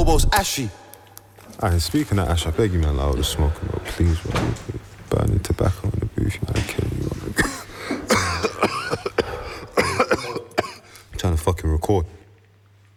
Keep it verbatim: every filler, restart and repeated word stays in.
Bobo's ashy. Alright, speaking of ash, I beg you, man, like, all the smoking, bro, please, bro. Burning tobacco in the booth, you know, kill you, bro. I'm trying to fucking record.